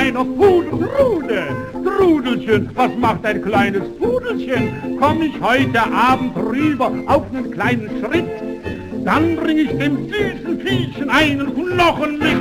kleiner Pudelbrude. Trudelchen, was macht ein kleines Pudelchen? Komm ich heute Abend rüber auf einen kleinen Schritt, dann bring ich dem süßen Viehchen einen Knochen mit.